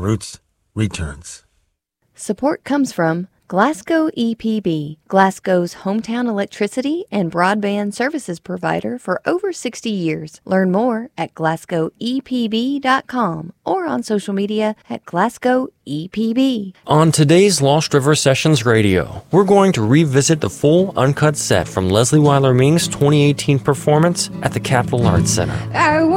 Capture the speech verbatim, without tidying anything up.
Roots returns. Support comes from Glasgow E P B, Glasgow's hometown electricity and broadband services provider for over sixty years. Learn more at glasgow e p b dot com or on social media at Glasgow E P B. On today's Lost River Sessions Radio, we're going to revisit the full uncut set from Leslie Weiler Ming's twenty eighteen performance at the Capitol Arts Center. I